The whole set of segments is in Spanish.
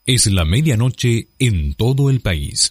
Es la medianoche en todo el país.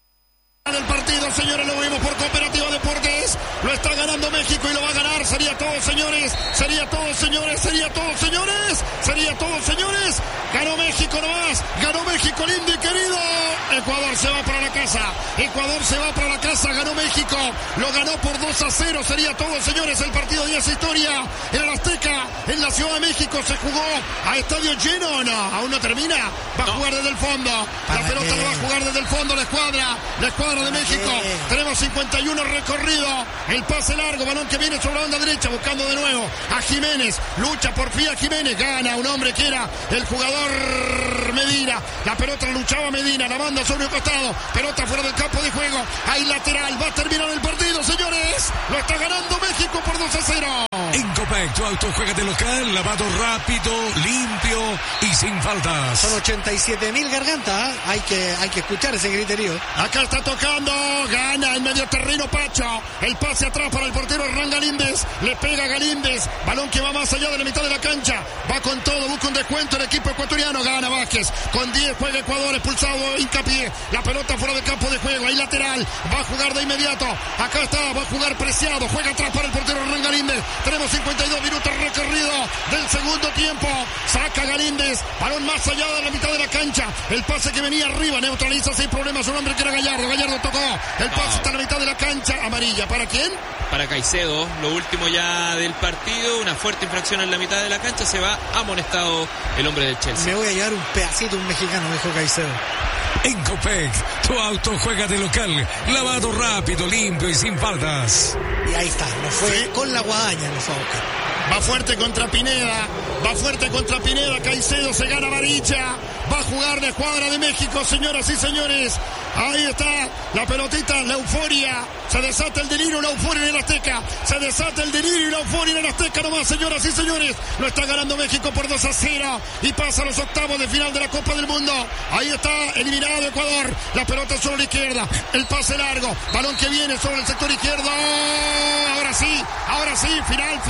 El partido, señores, lo vimos por Cooperativa Deportes. Lo está ganando México y lo va a ganar. Sería todo, señores. Sería todo, señores. Sería todo, señores. Sería todo, señores. Ganó México nomás. Ganó México, lindo y querido. Ecuador se va para la casa. Ecuador se va para la casa. Ganó México. Lo ganó por 2-0. Sería todo, señores. El partido de esa historia. En el Azteca, en la Ciudad de México, se jugó a estadio lleno o no. Aún no termina. Va a jugar desde el fondo. La pelota la va a jugar desde el fondo. La escuadra de México. Tenemos 51 recorrido. El pase largo. Balón que viene sobre la banda derecha. Buscando de nuevo a Jiménez. Lucha por fin a Jiménez. Gana un hombre que era el jugador Medina. La pelota la luchaba Medina. La manda sobre el costado. Pelota fuera del campo de juego. Ahí lateral. Va a terminar el partido, señores. Lo está ganando México por 2-0. En Copec, tu auto juega de local. Lavado rápido, limpio y sin faltas. Son 87.000 gargantas. Hay que escuchar ese criterio. Acá está tocando. Gana en medio terreno Pacho. El pase atrás para el portero Hernán Galíndez. Le pega Galíndez. Balón que va más allá de la mitad de la cancha. Va con todo. Busca un descuento el equipo ecuatoriano. Gana Vázquez. Con 10 juega Ecuador. Expulsado Hincapié. La pelota fuera del campo de juego. Ahí lateral. Va a jugar de inmediato. Acá está. Va a jugar Preciado. Juega atrás para el portero Hernán Galíndez. Tenemos 52 minutos recorrido del segundo tiempo. Saca Galíndez. Balón más allá de la mitad de la cancha. El pase que venía arriba. Neutraliza sin problemas un hombre que era Gallardo. Gallardo tocó. El pase está en la mitad de la cancha. Amarilla. ¿Para quién? Para Caicedo. Lo último ya del partido. Una fuerte infracción en la mitad de la cancha. Se va amonestado el hombre del Chelsea. Me voy a llevar un pedacito, un mexicano, dijo Caicedo. En Copec, tu auto juega de local. Lavado rápido, limpio y sin faltas. Y ahí está. No fue con la guadaña, no fue a buscar. Va fuerte contra Pineda. Va fuerte contra Pineda. Caicedo se gana amarilla. Va a jugar la escuadra de México, señoras y señores. Ahí está la pelotita, la euforia. Se desata el delirio y la euforia en el Azteca. Se desata el delirio y la euforia en el Azteca nomás, señoras y señores. Lo está ganando México por 2-0 y pasa a los octavos de final de la Copa del Mundo. Ahí está eliminado Ecuador. La pelota sobre la izquierda. El pase largo. Balón que viene sobre el sector izquierdo. Ahora sí. Final.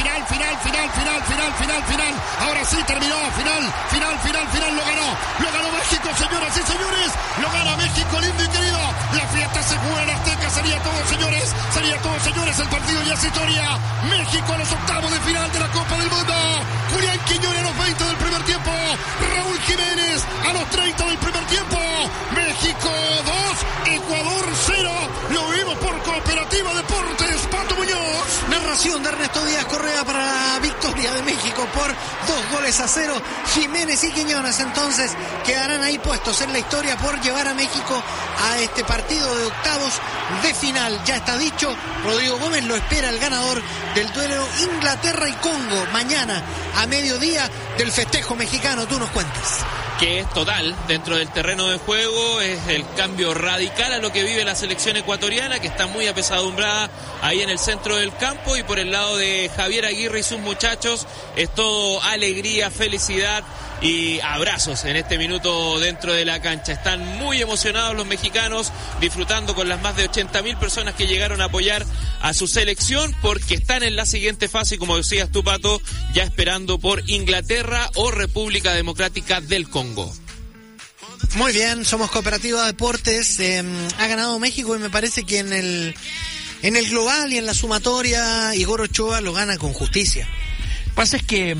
Ahora sí terminó. Final. Lo ganó México, señoras y señores. Lo gana México, lindo y querido. La fiesta se juega en Azteca. Sería todo, señores. El partido ya es historia. México a los octavos de final de la Copa del Mundo. Julián Quiñones a los 20 del primer tiempo. Raúl Jiménez a los 30 del primer tiempo. México 2, Ecuador 0. Lo vimos por Cooperativa Deportes. Pato Muñoz. Narración de Ernesto Díaz Correa para la victoria de México por 2-0. Jiménez y Quiñones entonces quedarán ahí puestos en la historia por llevar a México a este partido de octavos de final. Ya está dicho, Rodrigo Gómez lo espera el ganador del duelo Inglaterra y Congo mañana a mediodía del festejo mexicano. Tú nos cuentas. Que es total dentro del terreno de juego, es el cambio radical a lo que vive la selección ecuatoriana, que está muy apesadumbrada ahí en el centro del campo, y por el lado de Javier Aguirre y sus muchachos es todo alegría, felicidad y abrazos en este minuto dentro de la cancha. Están muy emocionados los mexicanos, disfrutando con las más de 80.000 personas que llegaron a apoyar a su selección, porque están en la siguiente fase, como decías tú, Pato, ya esperando por Inglaterra o República Democrática del Congo. Muy bien, somos Cooperativa Deportes. Ha ganado México y me parece que en el global y en la sumatoria Igor Ochoa lo gana con justicia. Lo que pasa es que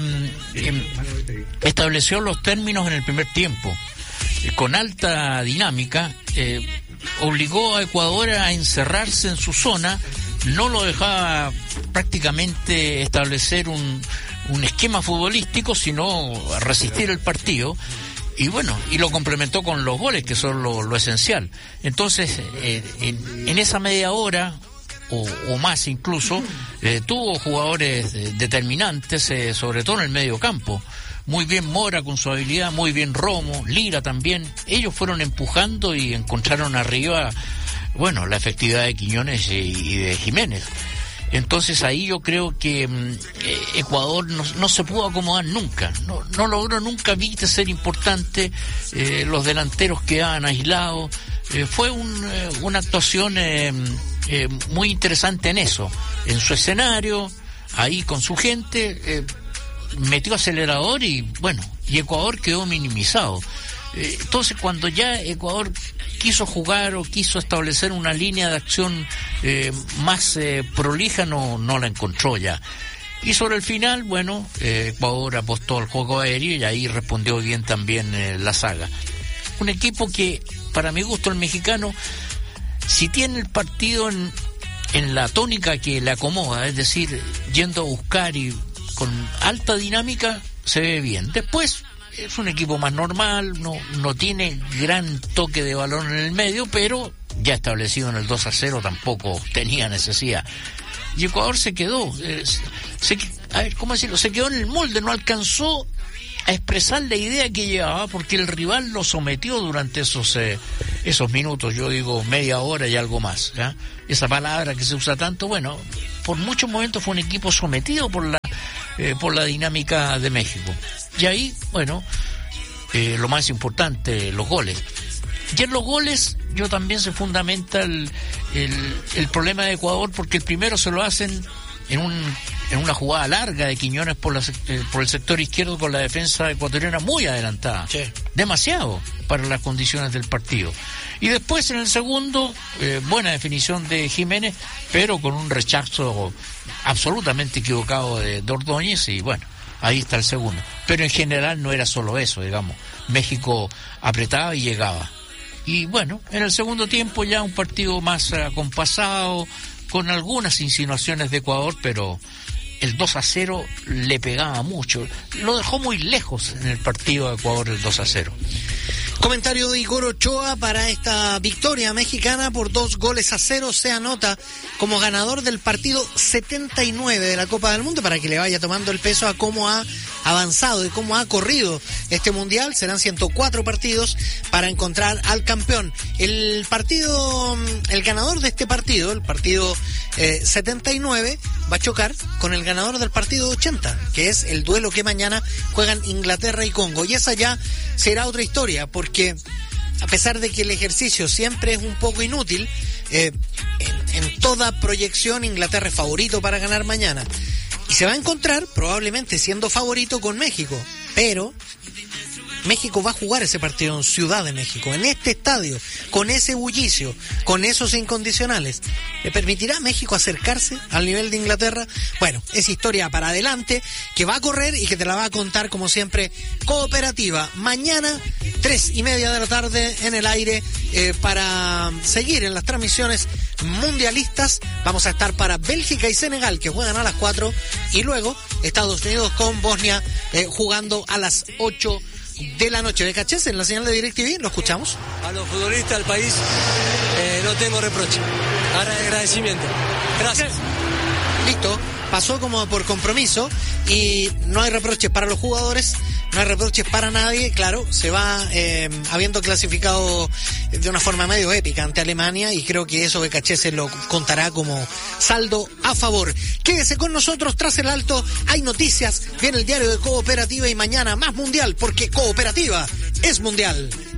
estableció los términos en el primer tiempo con alta dinámica, obligó a Ecuador a encerrarse en su zona, no lo dejaba prácticamente establecer un esquema futbolístico, sino a resistir el partido. Y bueno, y lo complementó con los goles, que son lo esencial. Entonces, en esa media hora o más incluso, tuvo jugadores determinantes, sobre todo en el medio campo. Muy bien Mora con su habilidad, muy bien Romo, Lira también. Ellos fueron empujando y encontraron arriba, bueno, la efectividad de Quiñones y de Jiménez. Entonces ahí yo creo que Ecuador no se pudo acomodar nunca, no logró nunca, viste, ser importante. Los delanteros quedaban aislados. Fue una actuación muy interesante en eso, en su escenario, ahí con su gente, metió acelerador y bueno, y Ecuador quedó minimizado. Entonces, cuando ya Ecuador quiso jugar o quiso establecer una línea de acción más prolija, no la encontró ya. Y sobre el final, bueno, Ecuador apostó al juego aéreo y ahí respondió bien también la saga. Un equipo que, para mi gusto, el mexicano, si tiene el partido en la tónica que le acomoda, es decir, yendo a buscar y con alta dinámica, se ve bien. Después es un equipo más normal, no tiene gran toque de balón en el medio, pero ya establecido en el 2-0 tampoco tenía necesidad. Y Ecuador se quedó, se quedó en el molde, no alcanzó a expresar la idea que llevaba, porque el rival lo sometió durante esos minutos, yo digo media hora y algo más, ¿ya? Esa palabra que se usa tanto, bueno, por muchos momentos fue un equipo sometido por la dinámica de México. Y ahí, bueno, lo más importante, los goles. Y en los goles yo también se fundamenta el problema de Ecuador, porque el primero se lo hacen en una jugada larga de Quiñones por el sector izquierdo, con la defensa ecuatoriana muy adelantada. Sí. Demasiado para las condiciones del partido. Y después en el segundo, buena definición de Jiménez, pero con un rechazo absolutamente equivocado de Ordóñez, y bueno, ahí está el segundo. Pero en general no era solo eso, digamos. México apretaba y llegaba. Y bueno, en el segundo tiempo ya un partido más acompasado, con algunas insinuaciones de Ecuador, pero el 2-0 le pegaba mucho. Lo dejó muy lejos en el partido de Ecuador el 2-0. Comentario de Igor Ochoa para esta victoria mexicana por 2-0. Se anota como ganador del partido 79 de la Copa del Mundo, para que le vaya tomando el peso a cómo ha avanzado y cómo ha corrido este mundial. Serán 104 partidos para encontrar al campeón. El ganador de este partido, el partido 79, va a chocar con el ganador del partido 80, que es el duelo que mañana juegan Inglaterra y Congo. Y esa ya será otra historia, porque a pesar de que el ejercicio siempre es un poco inútil, en toda proyección Inglaterra es favorito para ganar mañana. Y se va a encontrar probablemente siendo favorito con México, pero México va a jugar ese partido en Ciudad de México, en este estadio, con ese bullicio, con esos incondicionales. ¿Le permitirá a México acercarse al nivel de Inglaterra? Bueno, es historia para adelante, que va a correr y que te la va a contar, como siempre, Cooperativa. Mañana, 3:30 de la tarde, en el aire, para seguir en las transmisiones mundialistas. Vamos a estar para Bélgica y Senegal, que juegan a las 4, y luego Estados Unidos con Bosnia, jugando a las 8 de la noche. Becachés, en la señal de DirecTV, lo escuchamos. A los futbolistas del país no tengo reproche, ahora agradecimiento. Gracias. Listo, pasó como por compromiso y no hay reproches para los jugadores, no hay reproches para nadie. Claro, se va habiendo clasificado de una forma medio épica ante Alemania, y creo que eso Becachés se lo contará como saldo a favor. Quédese con nosotros. Tras el alto hay noticias, viene el diario de Cooperativa y mañana más mundial, porque Cooperativa es mundial.